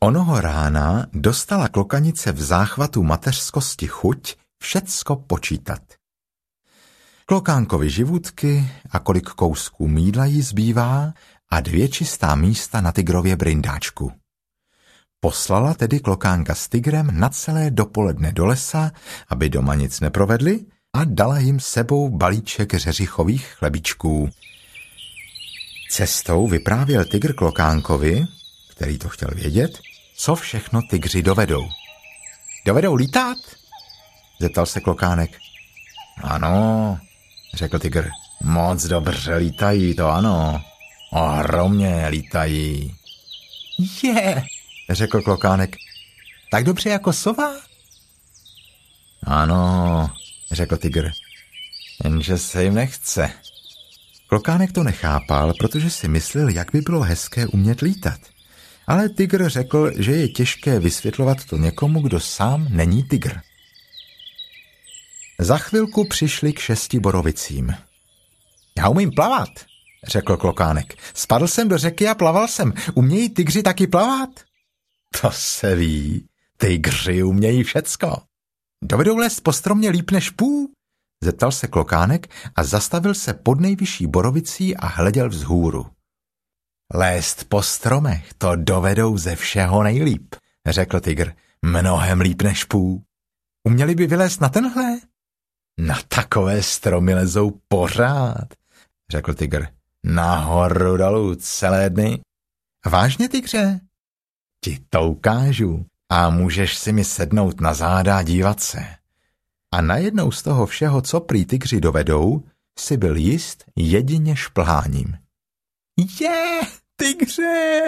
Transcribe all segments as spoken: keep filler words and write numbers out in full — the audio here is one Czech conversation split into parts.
Onoho rána dostala klokanice v záchvatu mateřskosti chuť všecko počítat. Klokánkovi živutky a kolik kousků mýdla jí zbývá a dvě čistá místa na tygrově brindáčku. Poslala tedy klokánka s tygrem na celé dopoledne do lesa, aby doma nic neprovedli, a dala jim sebou balíček řeřichových chlebíčků. Cestou vyprávěl tygr klokánkovi, který to chtěl vědět, co všechno tygři dovedou. Dovedou lítat? Zeptal se klokánek. Ano, řekl tygr. Moc dobře lítají, to ano. Ohromně lítají. Je, řekl klokánek. Tak dobře jako sova? Ano, řekl tygr. Jenže se jim nechce. Klokánek to nechápal, protože si myslel, jak by bylo hezké umět lítat. Ale tygr řekl, že je těžké vysvětlovat to někomu, kdo sám není tygr. Za chvilku přišli k šesti borovicím. Já umím plavat, řekl klokánek. Spadl jsem do řeky a plaval jsem. Umějí tygři taky plavat? To se ví. Tygři umějí všecko. Dovedou lézt po stromě líp než pů? Zeptal se klokánek a zastavil se pod nejvyšší borovicí a hleděl vzhůru. Lézt po stromech, to dovedou ze všeho nejlíp, řekl tygr. Mnohem líp než pů. Uměli by vylézt na tenhle? Na takové stromy lezou pořád, řekl tygr. Nahoru dolů celé dny. Vážně, tygře? Ti to ukážu a můžeš si mi sednout na záda a dívat se. A najednou z toho všeho, co prý tygři dovedou, si byl jist jedině šplháním. Je, tygře,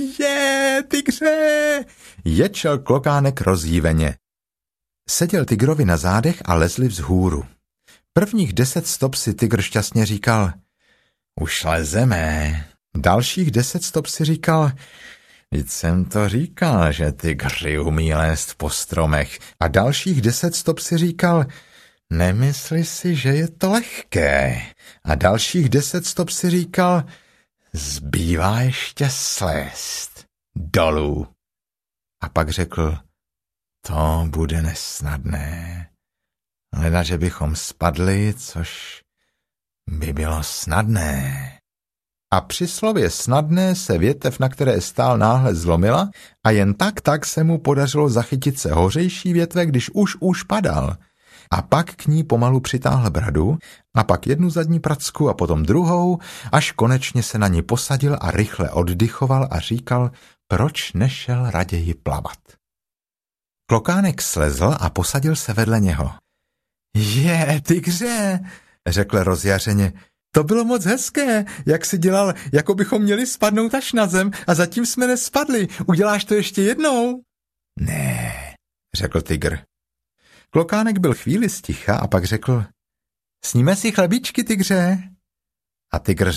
je, tygře, ječel klokánek rozjíveně. Seděl tygrovi na zádech a lezli vzhůru. Prvních deset stop si tygr šťastně říkal, už lezeme. Dalších deset stop si říkal, vždyť jsem to říkal, že tygři umí lézt po stromech. A dalších deset stop si říkal, nemysli si, že je to lehké. A dalších deset stop si říkal, zbývá ještě slézt dolů. A pak řekl, to bude nesnadné. Leda, že bychom spadli, což by bylo snadné. A při slově snadné se větev, na které stál, náhle zlomila a jen tak tak se mu podařilo zachytit se hořejší větve, když už už padal. A pak k ní pomalu přitáhl bradu a pak jednu zadní pracku a potom druhou, až konečně se na ní posadil a rychle oddychoval a říkal, proč nešel raději plavat. Klokánek slezl a posadil se vedle něho. Je, tygře, řekl rozjařeně, to bylo moc hezké, jak jsi dělal, jako bychom měli spadnout až na zem a zatím jsme nespadli. Uděláš to ještě jednou? Ne, řekl tygr. Klokánek byl chvíli sticha a pak řekl, sníme si chlebíčky, tygře. A tygr